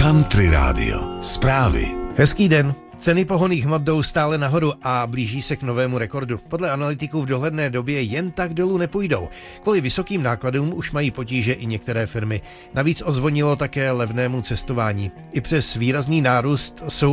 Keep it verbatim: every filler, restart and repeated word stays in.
Country Radio. Zprávy. Hezký den. Ceny pohonných hmot jdou stále nahoru a blíží se k novému rekordu. Podle analytiků v dohledné době jen tak dolů nepůjdou. Kvůli vysokým nákladům už mají potíže i některé firmy. Navíc ozvonilo také levnému cestování. I přes výrazný nárůst jsou